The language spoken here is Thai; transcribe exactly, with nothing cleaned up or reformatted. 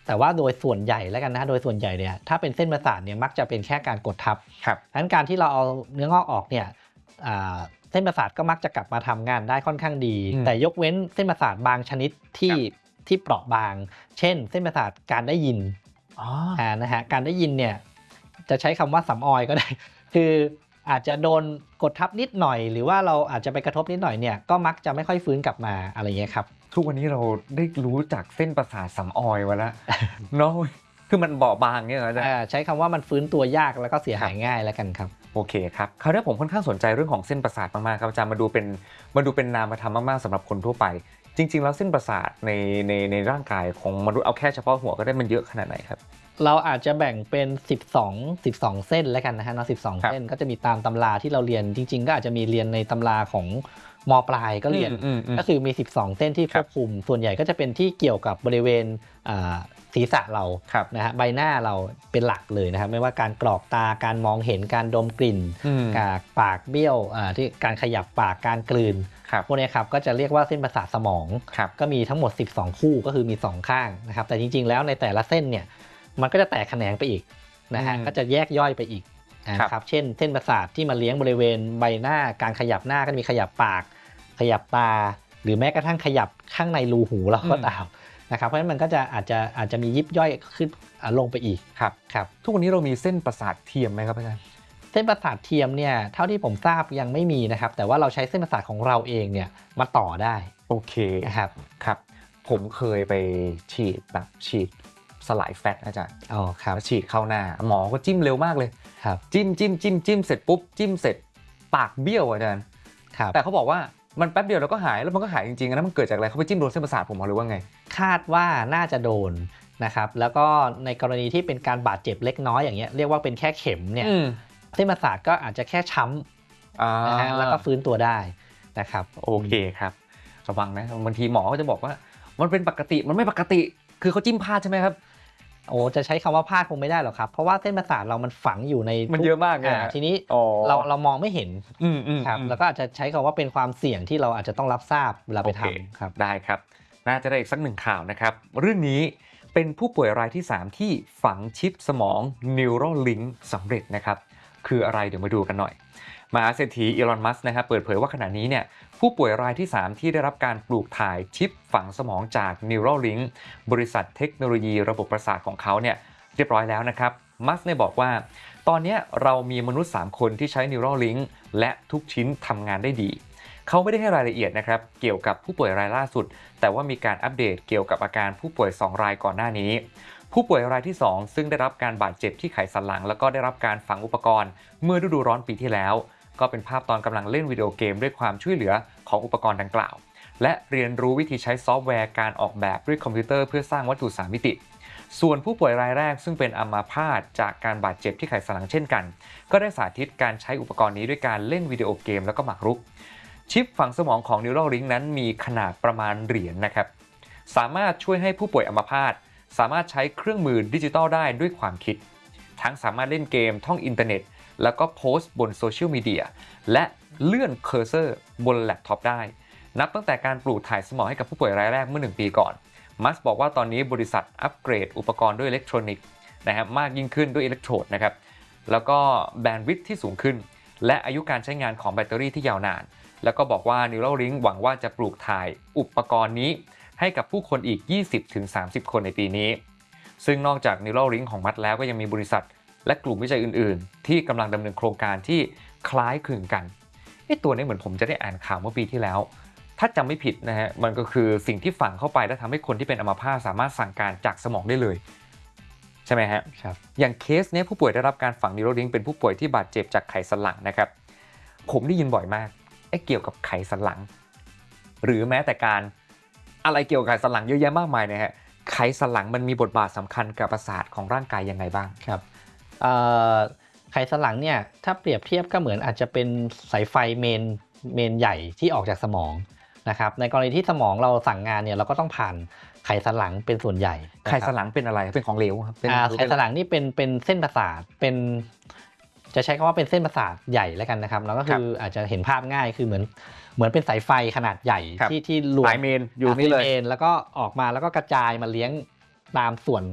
แต่ว่าโดยส่วนใหญ่แล้วกันนะโดยส่วนใหญ่เนี่ยถ้าเป็นเส้นประสาทเนี่ยมักจะเป็นแค่การกดทับครับดังนั้นการที่เราเอาเนื้องอกออกเนี่ยเส้นประสาทก็มักจะกลับมาทำงานได้ค่อนข้างดีแต่ยกเว้นเส้นประสาทบางชนิดที่ที่เปราะบางเช่นเส้นประสาทการได้ยินอ๋อนะฮะการได้ยินเนี่ยจะใช้คำว่าสำออยก็ได้คืออาจจะโดนกดทับนิดหน่อยหรือว่าเราอาจจะไปกระทบนิดหน่อยเนี่ยก็มักจะไม่ค่อยฟื้นกลับมาอะไรเงี้ยครับทุกวันนี้เราได้รู้จักเส้นประสาทสำออยไว้แล้วเนาะคือมันเบาบางเนี่ยเหรออาใช้คำว่ามันฟื้นตัวยากแล้วก็เสียหายง่ายแล้วกันครับโอเคครับคราวนี้ผมค่อนข้างสนใจเรื่องของเส้นประสาทมากๆครับอาจารย์มาดูเป็นมาดูเป็นนามธรรมมากๆสำหรับคนทั่วไปจริงๆแล้วเส้นประสาทในในในร่างกายของมนุษย์เอาแค่เฉพาะหัวก็ได้มันเยอะขนาดไหนครับเราอาจจะแบ่งเป็นสิบสอง สิบสองเส้นแล้วกันนะฮะเนาะสิบสองเส้นก็จะมีตามตำราที่เราเรียนจริงๆก็อาจจะมีเรียนในตำราของม.ปลายก็เรียนก็คือมีสิบสองเส้นที่ควบคุมส่วนใหญ่ก็จะเป็นที่เกี่ยวกับบริเวณศีรษะเรานะฮะใบหน้าเราเป็นหลักเลยนะครับไม่ว่าการกรอกตาการมองเห็นการดมกลิ่นการปากเบี้ยวที่การขยับปากการกลืนพวกนี้ครับก็จะเรียกว่าเส้นประสาทสมองก็มีทั้งหมดสิบสองคู่ก็คือมีสองข้างนะครับแต่จริงๆแล้วในแต่ละเส้นเนี่ยมันก็จะแตกแขนงไปอีกนะฮะก็จะแยกย่อยไปอีกนะครับเช่นเส้นประสาทที่มาเลี้ยงบริเวณใบหน้าการขยับหน้าก็มีขยับปากขยับตาหรือแม้กระทั่งขยับข้างในรูหูเราก็ตามนะครับเพราะฉะนั้นมันก็จะอาจจะอาจจะมียิบย่อยขึ้นลงไปอีกครับครับทุกวันนี้เรามีเส้นประสาทเทียมไหมครับอาจารย์เส้นประสาทเทียมเนี่ยเท่าที่ผมทราบยังไม่มีนะครับแต่ว่าเราใช้เส้นประสาทของเราเองเนี่ยมาต่อได้โอเคนะครับครับผมเคยไปฉีดแบบฉีดสลายแฟตอาจารย์อ๋อครับฉีดเข้าหน้าหมอก็จิ้มเร็วมากเลยครับจิ้มจิ้มจิ้มจิ้มเสร็จปุ๊บจิ้มเสร็จปากเบี้ยวอาจารย์ครับแต่เขาบอกว่ามันแป๊บเดียวแล้วก็หายแล้วมันก็หายจริงๆนะมันเกิดจากอะไรเขาไปจิ้มโดนเส้นประสาทผมหรือว่าไงคาดว่าน่าจะโดนนะครับแล้วก็ในกรณีที่เป็นการบาดเจ็บเล็กน้อยอย่างเงี้ยเรียกว่าเป็นแค่เข็มเนี่ยเส้นประสาทก็อาจจะแค่ช้ำนะฮะแล้วก็ฟื้นตัวได้นะครับโอเคครับระวังนะบางทีหมอก็จะบอกว่ามันเป็นปกติมันไม่ปกติคือเขาจิ้มพลาดใช่ไหมครับโอ้จะใช้คำว่าพลาดคงไม่ได้หรอกครับเพราะว่าเส้นประสาทเรามันฝังอยู่ในมันเยอะมากเลยทีนี้เราเรามองไม่เห็นครับแล้วก็อาจจะใช้คำว่าเป็นความเสี่ยงที่เราอาจจะต้องรับทราบเวลาไปทำครับได้ครับน่าจะได้อีกสักหนึ่งข่าวนะครับเรื่องนี้เป็นผู้ป่วยรายที่สามที่ฝังชิปสมอง Neuralink สำเร็จนะครับคืออะไรเดี๋ยวมาดูกันหน่อยมหาเศรษฐีอีลอน มัสก์นะครับเปิดเผยว่าขณะนี้เนี่ยผู้ป่วยรายที่สามที่ได้รับการปลูกถ่ายชิปฝังสมองจาก Neuralink บริษัทเทคโนโลยีระบบประสาทของเขาเนี่ยเรียบร้อยแล้วนะครับมัสก์เนี่ยบอกว่าตอนนี้เรามีมนุษย์สามคนที่ใช้ Neuralink และทุกชิ้นทำงานได้ดีเขาไม่ได้ให้รายละเอียดนะครับเกี่ยวกับผู้ป่วยรายล่าสุดแต่ว่ามีการอัปเดตเกี่ยวกับอาการผู้ป่วยสองรายก่อนหน้านี้ผู้ป่วยรายที่สองซึ่งได้รับการบาดเจ็บที่ไขสันหลังแล้วก็ได้รับการฝังอุปกรณ์เมื่อฤดูร้อนปีที่แล้วก็เป็นภาพตอนกำลังเล่นวิดีโอเกมด้วยความช่วยเหลือของอุปกรณ์ดังกล่าวและเรียนรู้วิธีใช้ซอฟต์แวร์การออกแบบด้วยคอมพิวเตอร์เพื่อสร้างวัตถุสามมิติส่วนผู้ป่วยรายแรกซึ่งเป็นอัมาพาตจากการบาดเจ็บที่ไขสันหลังเช่นกันก็ได้สาธิตการใช้อุปกรณ์นี้ด้วยการเล่นวิดีโอเกมแล้วก็หมากรุกชิปฝังสมองของ Neuralink นั้นมีขนาดประมาณเหรียญ น, นะครับสามารถช่วยให้ผู้ป่วยอัมพาตสามารถใช้เครื่องมือดิจิทัลได้ด้วยความคิดทั้งสามารถเล่นเกมท่องอินเทอร์เน็ตแล้วก็โพสต์บนโซเชียลมีเดียและเลื่อนเคอร์เซอร์บนแล็ปท็อปได้นับตั้งแต่การปลูกถ่ายสมองให้กับผู้ป่วยรายแรกเมื่อหนึ่งปีก่อนมัสบอกว่าตอนนี้บริษัทอัปเกรดอุปกรณ์ด้วยอิเล็กทรอนิกส์นะครับมากยิ่งขึ้นด้วยอิเล็กโทรดนะครับแล้วก็แบนด์วิดท์ที่สูงขึ้นและอายุการใช้งานของแบตเตอรี่ที่ยาวนานแล้วก็บอกว่า Neuralink หวังว่าจะปลูกถ่ายอุปกรณ์นี้ให้กับผู้คนอีก ยี่สิบถึงสามสิบ คนในปีนี้ซึ่งนอกจาก Neuralink ของมัสแล้วก็ยังมีบริษัทและกลุ่มวิจัยอื่นๆที่กำลังดำเนินโครงการที่คล้ายคลึงกันไอ้ตัวนี้เหมือนผมจะได้อ่านข่าวเมื่อปีที่แล้วถ้าจำไม่ผิดนะฮะมันก็คือสิ่งที่ฝังเข้าไปและทำให้คนที่เป็นอัมพาตสามารถสั่งการจากสมองได้เลยใช่ไหมฮะครับอย่างเคสนี้ผู้ป่วยได้รับการฝัง Neuralink เป็นผู้ป่วยที่บาดเจ็บจากไขสันหลังนะครับผมได้ยินบ่อยมากไอ้เกี่ยวกับไขสันหลังหรือแม้แต่การอะไรเกี่ยวกับไขสันหลังเยอะแยะมากมายนะฮะไขสันหลังมันมีบทบาทสำคัญกับประสาทของร่างกายยังไงบ้างครับไขสันหลังเนี่ยถ้าเปรียบเทียบก็เหมือนอาจจะเป็นสายไฟเมนเมนใหญ่ที่ออกจากสมองนะครับในกรณีที่สมองเราสั่งงานเนี่ยเราก็ต้องผ่านไขสันหลังเป็นส่วนใหญ่ไขสันหลังเป็นอะไรเป็นของเหลวครับไขสันหลังนี่เป็นเป็นเส้นประสาทเป็นจะใช้คำว่าเป็นเส้นประสาทใหญ่แล้วกันนะครับแล้วก็คืออาจจะเห็นภาพง่ายคือเหมือนเหมือนเป็นสายไฟขนาดใหญ่ที่ที่รวมสายเมนอยู่นี่เลยแล้วก็ออกมาแล้วก็กระจายมาเลี้ยงตามส่วน